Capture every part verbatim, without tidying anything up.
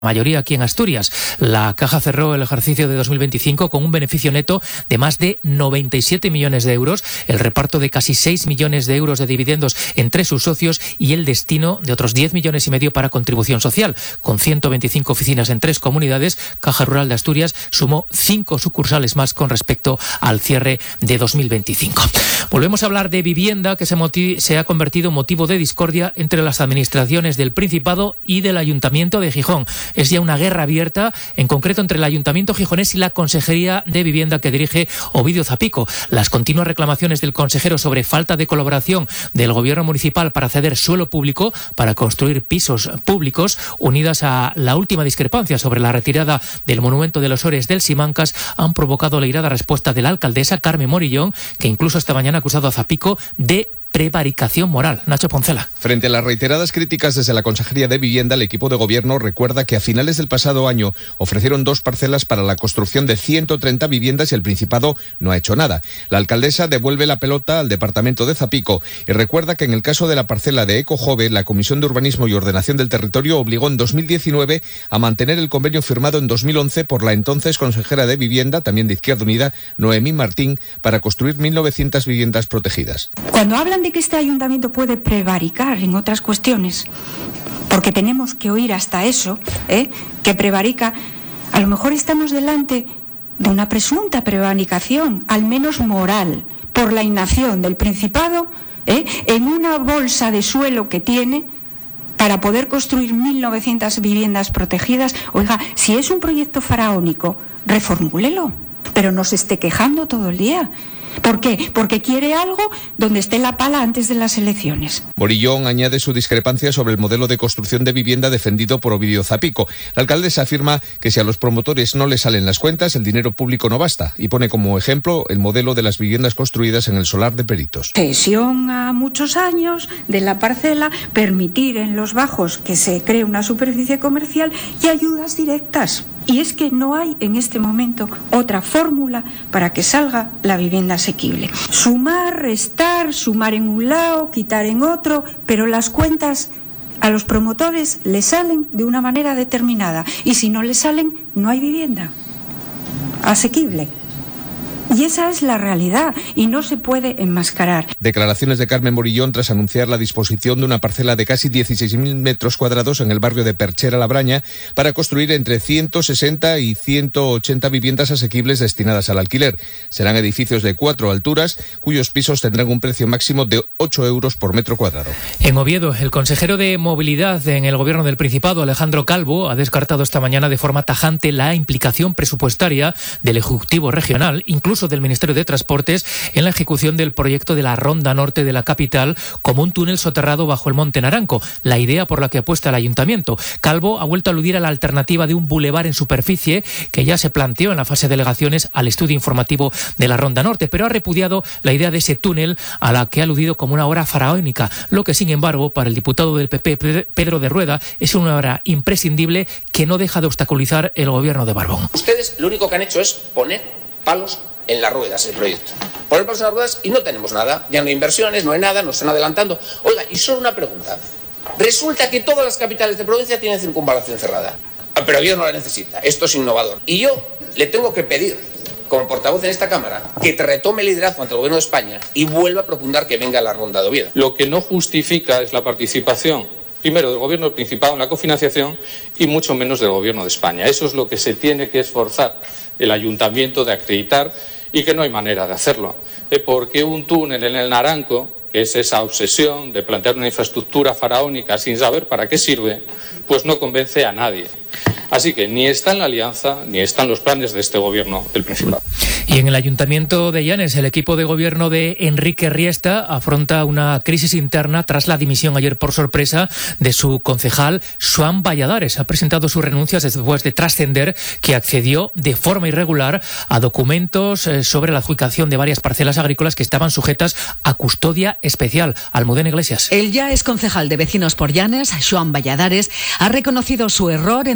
mayoría aquí en Asturias. La Caja cerró el ejercicio de dos mil veinticinco con un beneficio neto de más de noventa y siete millones de euros, el reparto de casi seis millones de euros de dividendos entre sus socios y el destino de otros diez millones y medio para contribución social. Con ciento veinticinco oficinas en tres comunidades, Caja Rural de Asturias sumó cinco sucursales más con respecto al cierre de dos mil veinticinco. Volvemos a hablar de vivienda, que se, motiv- se ha convertido en motivo de discordia entre las administraciones del Principado y del Ayuntamiento de Gijón. Es ya una guerra abierta, en concreto entre el Ayuntamiento gijonés y la Consejería de Vivienda que dirige Ovidio Zapico. Las continuas reclamaciones del consejero sobre falta de colaboración del gobierno municipal para ceder suelo público para construir pisos públicos, unidas a la última discrepancia sobre la retirada del monumento de los Ores del Simancas, han provocado la irada respuesta de la alcaldesa Carmen Morillón, que incluso esta mañana ha acusado a Zapico de prevaricación moral. Nacho Poncela. Frente a las reiteradas críticas desde la Consejería de Vivienda, el equipo de gobierno recuerda que a finales del pasado año ofrecieron dos parcelas para la construcción de ciento treinta viviendas y el Principado no ha hecho nada. La alcaldesa devuelve la pelota al departamento de Zapico y recuerda que en el caso de la parcela de Ecojove, la Comisión de Urbanismo y Ordenación del Territorio obligó en dos mil diecinueve a mantener el convenio firmado en dos mil once por la entonces consejera de Vivienda, también de Izquierda Unida, Noemí Martín, para construir mil novecientas viviendas protegidas. Cuando hablan de que este ayuntamiento puede prevaricar en otras cuestiones, porque tenemos que oír hasta eso, ¿eh? que prevarica, a lo mejor estamos delante de una presunta prevaricación, al menos moral, por la inacción del Principado ¿eh? en una bolsa de suelo que tiene para poder construir mil novecientas viviendas protegidas. Oiga, si es un proyecto faraónico, reformúlelo, pero no se esté quejando todo el día. ¿Por qué? Porque quiere algo donde esté la pala antes de las elecciones. Morillón añade su discrepancia sobre el modelo de construcción de vivienda defendido por Ovidio Zapico. La alcaldesa afirma que si a los promotores no les salen las cuentas, el dinero público no basta, y pone como ejemplo el modelo de las viviendas construidas en el solar de Peritos. Cesión a muchos años de la parcela, permitir en los bajos que se cree una superficie comercial y ayudas directas. Y es que no hay en este momento otra fórmula para que salga la vivienda asequible. Sumar, restar, sumar en un lado, quitar en otro, pero las cuentas a los promotores les salen de una manera determinada y si no les salen, no hay vivienda asequible. Y esa es la realidad y no se puede enmascarar. Declaraciones de Carmen Morillón tras anunciar la disposición de una parcela de casi dieciséis mil metros cuadrados en el barrio de Perchera-La Braña para construir entre ciento sesenta y ciento ochenta viviendas asequibles destinadas al alquiler. Serán edificios de cuatro alturas cuyos pisos tendrán un precio máximo de ocho euros por metro cuadrado. En Oviedo, el consejero de Movilidad en el Gobierno del Principado, Alejandro Calvo, ha descartado esta mañana de forma tajante la implicación presupuestaria del Ejecutivo Regional, incluso del Ministerio de Transportes, en la ejecución del proyecto de la Ronda Norte de la capital como un túnel soterrado bajo el Monte Naranco, la idea por la que apuesta el Ayuntamiento. Calvo ha vuelto a aludir a la alternativa de un bulevar en superficie que ya se planteó en la fase de alegaciones al estudio informativo de la Ronda Norte, pero ha repudiado la idea de ese túnel a la que ha aludido como una obra faraónica, lo que sin embargo para el diputado del P P, Pedro de Rueda, es una obra imprescindible que no deja de obstaculizar el gobierno de Barbón. Ustedes lo único que han hecho es poner palos en las ruedas del proyecto. Poner palos en las ruedas y no tenemos nada. Ya no hay inversiones, no hay nada, nos están adelantando. Oiga, y solo una pregunta. Resulta que todas las capitales de provincia tienen circunvalación cerrada. Pero Oviedo no la necesita. Esto es innovador. Y yo le tengo que pedir, como portavoz en esta Cámara, que te retome el liderazgo ante el Gobierno de España y vuelva a propugnar que venga la Ronda de Oviedo. Lo que no justifica es la participación, primero, del Gobierno del Principado en la cofinanciación y mucho menos del Gobierno de España. Eso es lo que se tiene que esforzar el Ayuntamiento de acreditar y que no hay manera de hacerlo. ¿Eh? Porque un túnel en el Naranco, que es esa obsesión de plantear una infraestructura faraónica sin saber para qué sirve, pues no convence a nadie. Así que ni está en la alianza, ni están los planes de este gobierno del Principado. Y en el Ayuntamiento de Llanes, el equipo de gobierno de Enrique Riesta afronta una crisis interna tras la dimisión ayer por sorpresa de su concejal, Xoán Valladares. Ha presentado sus renuncias después de trascender que accedió de forma irregular a documentos sobre la adjudicación de varias parcelas agrícolas que estaban sujetas a custodia especial. Almudena Iglesias. El ya ex concejal de Vecinos por Llanes, Xoán Valladares, ha reconocido su error en declaraciones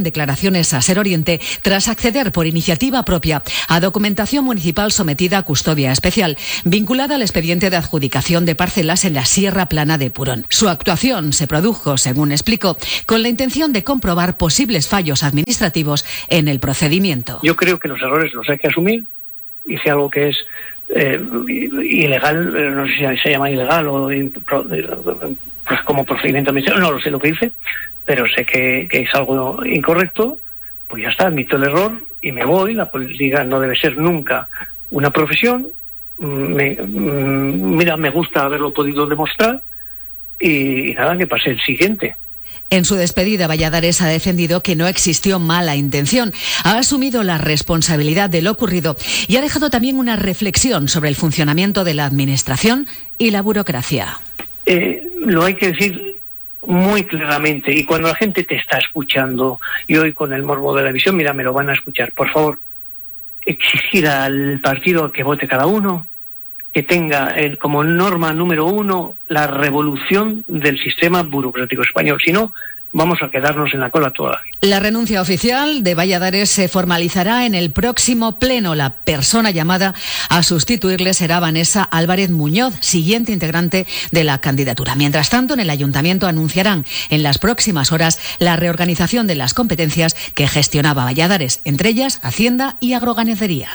Comunicaciones a Ser Oriente tras acceder por iniciativa propia a documentación municipal sometida a custodia especial, vinculada al expediente de adjudicación de parcelas en la Sierra Plana de Purón. Su actuación se produjo, según explicó, con la intención de comprobar posibles fallos administrativos en el procedimiento. Yo creo que los errores los hay que asumir. Hice algo que es eh, ilegal, no sé si se llama ilegal o pues como procedimiento administrativo, no lo sé lo que hice, pero sé que, que es algo incorrecto, pues ya está, admito el error y me voy. La política no debe ser nunca una profesión. Me, mira, me gusta haberlo podido demostrar y, y nada, que pase el siguiente. En su despedida, Valladares ha defendido que no existió mala intención, ha asumido la responsabilidad de lo ocurrido y ha dejado también una reflexión sobre el funcionamiento de la administración y la burocracia. Eh, lo hay que decir muy claramente, y cuando la gente te está escuchando, y hoy con el morbo de la visión, mira, me lo van a escuchar, por favor, exigir al partido que vote cada uno, que tenga el, como norma número uno la revolución del sistema burocrático español. Si no, vamos a quedarnos en la cola toda la vida. La renuncia oficial de Valladares se formalizará en el próximo pleno. La persona llamada a sustituirle será Vanessa Álvarez Muñoz, siguiente integrante de la candidatura. Mientras tanto, en el ayuntamiento anunciarán en las próximas horas la reorganización de las competencias que gestionaba Valladares, entre ellas Hacienda y Agroganadería.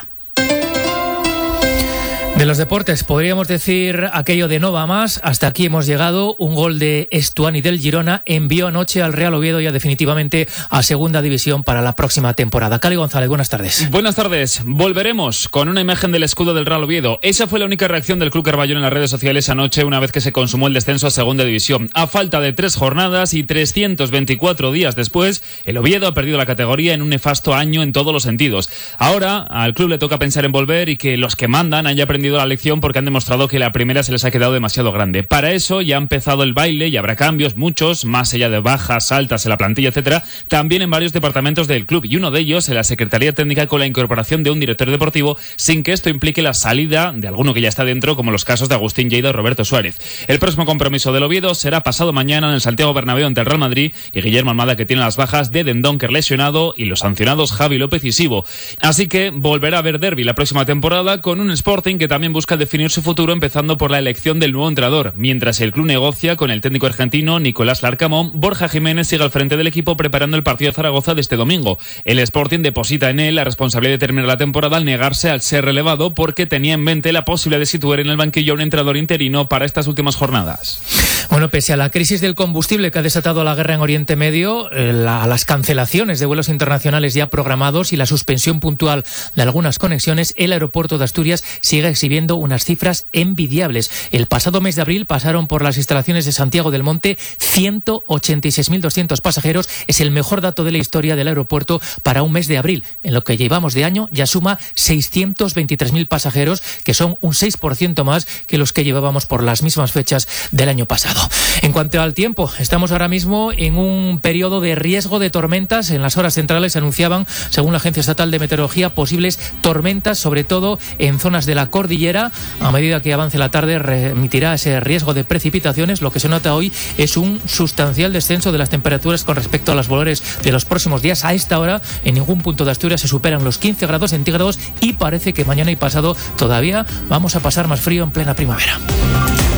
De los deportes, podríamos decir aquello de no va más. Hasta aquí hemos llegado. Un gol de Estuani del Girona envió anoche al Real Oviedo ya definitivamente a Segunda División para la próxima temporada. Cali González, buenas tardes. Buenas tardes. Volveremos con una imagen del escudo del Real Oviedo. Esa fue la única reacción del Club Carballón en las redes sociales anoche, una vez que se consumó el descenso a Segunda División. A falta de tres jornadas y trescientos veinticuatro días después, el Oviedo ha perdido la categoría en un nefasto año en todos los sentidos. Ahora al club le toca pensar en volver y que los que mandan hayan aprendido la lección, porque han demostrado que la primera se les ha quedado demasiado grande. Para eso ya ha empezado el baile y habrá cambios, muchos, más allá de bajas, altas en la plantilla, etcétera, también en varios departamentos del club, y uno de ellos en la Secretaría Técnica, con la incorporación de un director deportivo, sin que esto implique la salida de alguno que ya está dentro, como los casos de Agustín Lleida o Roberto Suárez. El próximo compromiso del Oviedo será pasado mañana en el Santiago Bernabéu ante el Real Madrid, y Guillermo Almada, que tiene las bajas de Dendoncker lesionado y los sancionados Javi López y Sibo. Así que volverá a haber derbi la próxima temporada, con un Sporting que también busca definir su futuro, empezando por la elección del nuevo entrenador. Mientras el club negocia con el técnico argentino Nicolás Larcamón, Borja Jiménez sigue al frente del equipo preparando el partido de Zaragoza de este domingo. El Sporting deposita en él la responsabilidad de terminar la temporada al negarse al ser relevado, porque tenía en mente la posibilidad de situar en el banquillo a un entrenador interino para estas últimas jornadas. Bueno, pese a la crisis del combustible que ha desatado la guerra en Oriente Medio, eh, la, las cancelaciones de vuelos internacionales ya programados y la suspensión puntual de algunas conexiones, el aeropuerto de Asturias sigue exhibiendo unas cifras envidiables. El pasado mes de abril pasaron por las instalaciones de Santiago del Monte ciento ochenta y seis mil doscientos pasajeros. Es el mejor dato de la historia del aeropuerto para un mes de abril. En lo que llevamos de año ya suma seiscientos veintitrés mil pasajeros, que son un seis por ciento más que los que llevábamos por las mismas fechas del año pasado. En cuanto al tiempo, estamos ahora mismo en un periodo de riesgo de tormentas. En las horas centrales se anunciaban, según la Agencia Estatal de Meteorología, posibles tormentas, sobre todo en zonas de la cordillera. A medida que avance la tarde remitirá ese riesgo de precipitaciones. Lo que se nota hoy es un sustancial descenso de las temperaturas con respecto a los valores de los próximos días. A esta hora, en ningún punto de Asturias se superan los quince grados centígrados y parece que mañana y pasado todavía vamos a pasar más frío en plena primavera.